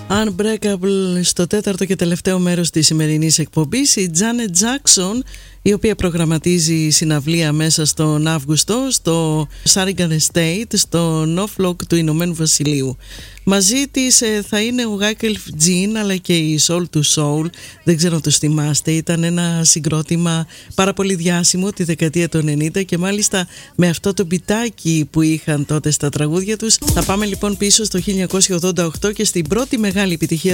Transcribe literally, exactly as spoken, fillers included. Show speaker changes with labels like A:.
A: Unbreakable στο τέταρτο και τελευταίο μέρος της σημερινής εκπομπής, η Janet Jackson, η οποία προγραμματίζει συναυλία μέσα στον Αύγουστο στο Sargent Estate στο Norfolk του Ηνωμένου Βασιλείου. Μαζί της ε, θα είναι ο Wyclef Jean αλλά και η Soul to Soul. Δεν ξέρω αν τους θυμάστε, ήταν ένα συγκρότημα πάρα πολύ διάσημο τη δεκαετία του ενενήντα και μάλιστα με αυτό το μπιτάκι που είχαν τότε στα τραγούδια τους. Θα πάμε λοιπόν πίσω στο χίλια εννιακόσια ογδόντα οκτώ και στην πρώτη μεγάλη επιτυχία